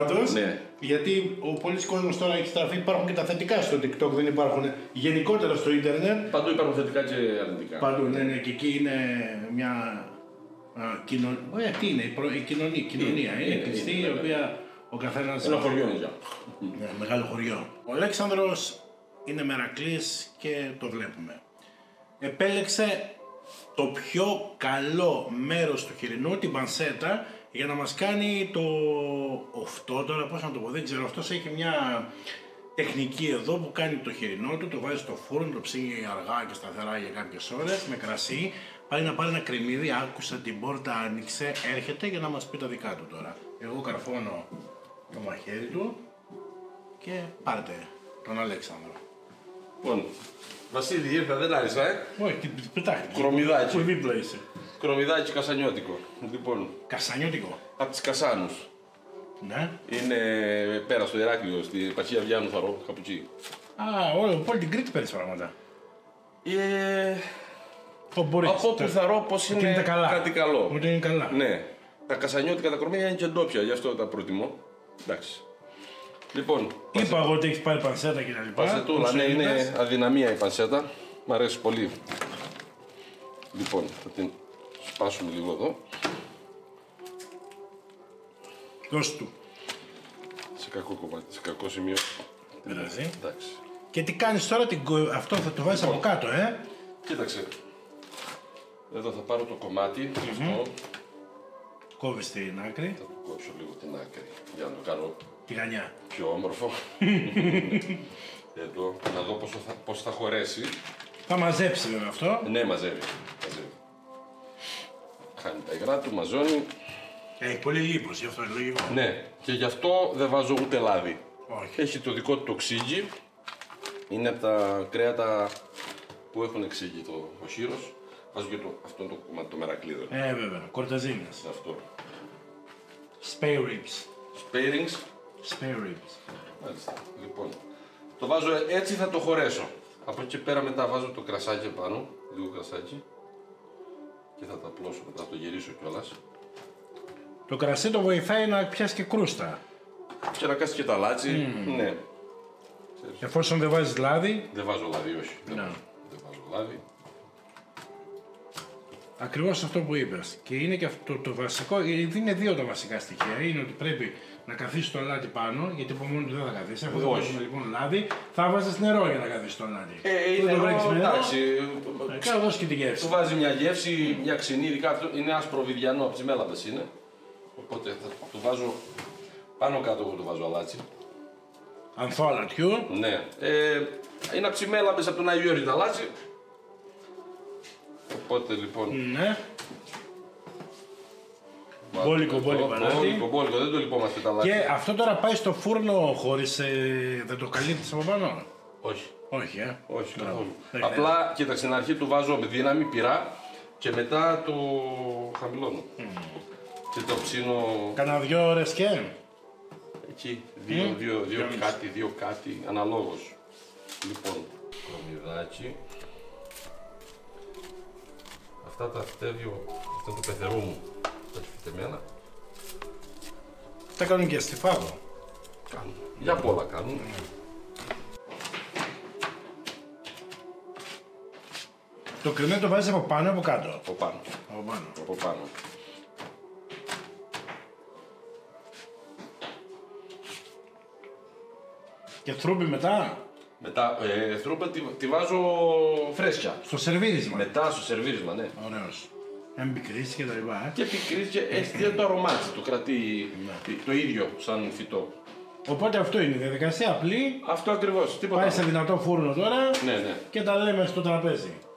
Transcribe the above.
Ναι. Γιατί ο πολλής κόσμος τώρα έχει στραφεί, υπάρχουν και τα θετικά στο TikTok, δεν υπάρχουν γενικότερα στο ίντερνετ. Παντού υπάρχουν θετικά και αρνητικά. Παντού, ναι, και εκεί είναι μια κοινωνία. Τι είναι, η κοινωνία είναι κλειστή, η οποία ο καθένας. Ένα χωριό είναι πια. Ναι, μεγάλο χωριό. Ο Αλέξανδρος είναι μερακλής και το βλέπουμε. Επέλεξε το πιο καλό μέρος του χοιρινού, την πανσέτα, για να μας κάνει το αυτό. Τώρα πώς να το πω, δεν ξέρω, αυτός έχει μια τεχνική εδώ που κάνει το χοιρινό του, το βάζει στο φούρνο, το ψήνει αργά και σταθερά για κάποιες ώρες με κρασί. Πάει να πάρει ένα κρεμμύδι, άκουσα την πόρτα, άνοιξε, έρχεται για να μας πει τα δικά του τώρα. Εγώ καρφώνω το μαχαίρι του και πάρτε τον Αλέξανδρο. Λοιπόν, Βασίλη ήρθα, δεν άρισα, Όχι, πετάχτε. Κρομιδάκι. Που δίπλα είσαι. Κρομιδάκι κασανιώτικο. Λοιπόν, Κασανιώτικο. από τις Κασάνους. Ναι. Είναι πέρα στο Ηράκλειο, στη επαρχία Βιάνου Θαρό, κάπου εκεί. Α, όλη την Κρήτη παίρνεις πράγματα. Από όπου θαρώ πως είναι τα καλά. κάτι καλό. Ότι είναι καλά. Ναι. Τα κασανιώτικα τα κορμίδια είναι και ντόπια, γι' αυτό τα προτιμώ. Εντάξει. Λοιπόν, Είπα εγώ ότι έχεις πάρει πανσέτα και τα λοιπά. πανσετούλα, ναι, είναι αδυναμία η πανσέτα. Μ' αρέσει πολύ. Λοιπόν, θα την σπάσουμε λίγο εδώ. Δώσ' του. Σε κακό κομμάτι, σε κακό σημείο. Πειράζει. Εντάξει. Και τι κάνεις τώρα, αυτό θα το βάζεις από κάτω, Κοίταξε. Εδώ θα πάρω το κομμάτι, αυτό. Κόβεις την άκρη, Θα το κόψω λίγο την άκρη για να το κάνω τη γανιά. πιο όμορφο. Εδώ, να δω πώς θα χωρέσει. Θα μαζέψει βέβαια αυτό. Ναι, μαζεύει. Χάνει τα υγρά του, μαζώνει. Έχει πολύ λίπος, γι' αυτό είναι λογικό. Ναι, και γι' αυτό δεν βάζω ούτε λάδι. Όχι. Έχει το δικό του το ξύγκι. Είναι από τα κρέατα που έχουν ξύγκι ο χείρος. Βάζω και αυτό το κομμάτι, το μερακλείδο. Βέβαια, κορταζίνες. Αυτό. Spare ribs. Sparings. Spare ribs. Μάλιστα. Λοιπόν, το βάζω έτσι, θα το χωρέσω. Από εκεί και πέρα μετά βάζω το κρασάκι επάνω, λίγο κρασάκι. Και θα τα απλώσω, θα το γυρίσω κιόλας. Το κρασί το βοηθάει να πιάσει και κρούστα. Και να κάτσει και το αλάτσι. Ναι. Εφόσον δεν βάζεις λάδι. Δεν βάζω λάδι, όχι. Ναι. Δεν βάζω λάδι. Ακριβώς αυτό που είπες. Και είναι και αυτό το βασικό, γιατί είναι δύο τα βασικά στοιχεία. Είναι ότι πρέπει να καθίσει το αλάτι πάνω, γιατί από μόνο του δεν θα καθίσει. Αφού δεν βάζουμε λοιπόν λάδι, θα βάζεις νερό για να καθίσει το αλάτι. Είναι το νερό, εντάξει. Κάτω δώσει και τη γεύση. Του βάζει μια γεύση, μια ξινή, ειδικά αυτό είναι άσπρο βιδιανό, από τις μέλαμπες είναι. Οπότε θα το βάζω πάνω κάτω, εγώ το βάζω αλάτσι. Ανθό αλατιού. Ναι. Είναι από τις μέλαμπες από τον Άγιο Γιώργη το αλάτσι. Οπότε λοιπόν. Ναι. Μπόλικο, Μπόλικο, δεν το λυπόμαστε τα αλάτι. Και αυτό τώρα πάει στο φούρνο χωρίς. Δεν το καλύπτεις από πάνω. Όχι. Όχι, Όχι καθόλου. Απλά κοίταξε, στην αρχή του βάζω με δύναμη πυρά και μετά το χαμηλώνω. Και το ψήνω. Κάνα 2 ώρες και. Εκεί, δύο κάτι, αναλόγως. Λοιπόν, κρομιδάκι. Αυτά τα φτεύει, αυτό το πεθερού μου, τα φυτεμένα. Τα κάνουν και στη φάβο. Κάνουν. Για απ' όλα κάνουν. Το κρυμμένο το βάζεις από πάνω ή από κάτω. Από πάνω. Από πάνω. Και θρούμπι μετά. Μετά, θρούπα τη βάζω φρέσκια. Στο σερβίρισμα. Μετά στο σερβίρισμα, ναι. Ωραίος. Μην πικρίσει και τα λοιπά. Και πικρίζει και έχει το αρωμάτι, το κρατεί το ίδιο σαν φυτό. Οπότε αυτό είναι η διαδικασία απλή. Αυτό ακριβώς, τίποτα. Πάει σε δυνατό φούρνο τώρα Ναι. και τα λέμε στο τραπέζι.